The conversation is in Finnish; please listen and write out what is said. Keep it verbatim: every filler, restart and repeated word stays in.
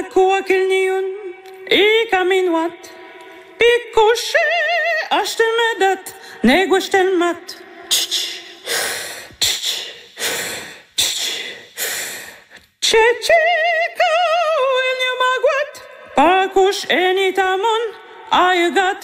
kuakilniun, ikä minuat. Pikkusi astelmedat, neguestelmat. Tšetšika ilnjumaguat, pakus enitamon, aegat